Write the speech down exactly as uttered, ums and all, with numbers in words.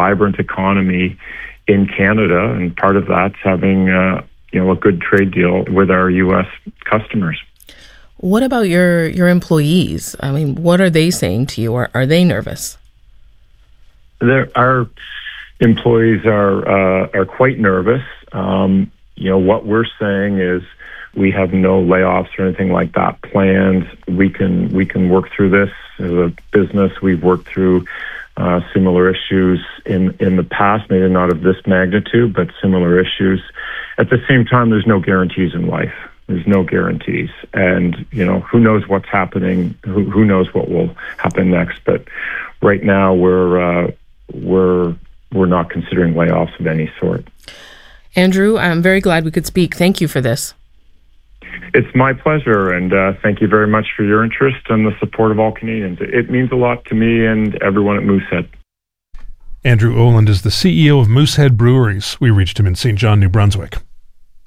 vibrant economy in Canada, and part of that's having uh, you know a good trade deal with our U S customers. What about your your employees? I mean, what are they saying to you? Are, are they nervous? There, our employees are uh, are quite nervous. Um, you know, what we're saying is we have no layoffs or anything like that planned. We can we can work through this as a business. We've worked through uh, similar issues in in the past, maybe not of this magnitude, but similar issues. At the same time, there's no guarantees in life. There's no guarantees, and you know who knows what's happening. Who who knows what will happen next? But right now, we're uh, we're we're not considering layoffs of any sort. Andrew, I'm very glad we could speak. Thank you for this. It's my pleasure, and uh, thank you very much for your interest and the support of all Canadians. It means a lot to me and everyone at Moosehead. Andrew Oland is the C E O of Moosehead Breweries. We reached him in Saint John, New Brunswick.